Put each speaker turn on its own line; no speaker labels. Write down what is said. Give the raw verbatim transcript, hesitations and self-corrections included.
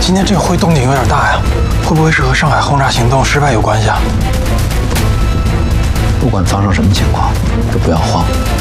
今天这个会动静有点大呀，会不会是和上海轰炸行动失败有关系啊？
不管发生什么情况，都不要慌。